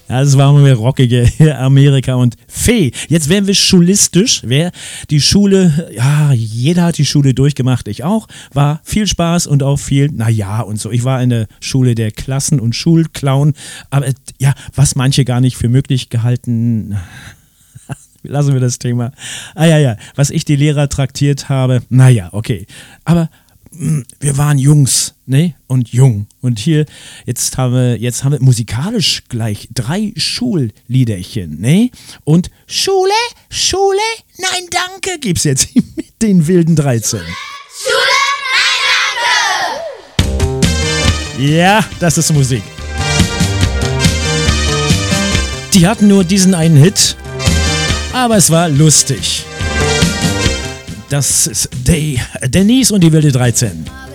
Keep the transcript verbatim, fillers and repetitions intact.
Ja, das war mir rockige Amerika und Fee. Jetzt werden wir schulistisch. Wer die Schule, ja, jeder hat die Schule durchgemacht, ich auch. War viel Spaß und auch viel, naja und so. Ich war in der Schule der Klassen- und Schulclown. Aber ja, was manche gar nicht für möglich gehalten, lassen wir das Thema. Ah ja, ja, was ich die Lehrer traktiert habe, naja, okay. Aber wir waren Jungs, ne? Und jung. Und hier, jetzt haben wir, jetzt haben wir musikalisch gleich drei Schulliederchen, ne? Und Schule, Schule, nein, danke, gibt's jetzt mit den wilden dreizehn. Schule, nein, danke! Ja, das ist Musik. Die hatten nur diesen einen Hit, aber es war lustig. Das ist Day, Denise und die wilde dreizehn.